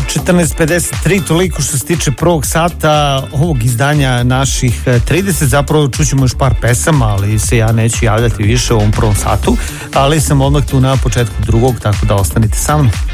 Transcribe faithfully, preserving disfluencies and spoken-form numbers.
četrnaest pedeset tri, toliko što se tiče prvog sata ovog izdanja naših trideset. Zapravo čućemo još par pesama, ali se ja neću javljati više u ovom prvom satu, ali sam odmah tu na početku drugog, tako da ostanite sa mnom.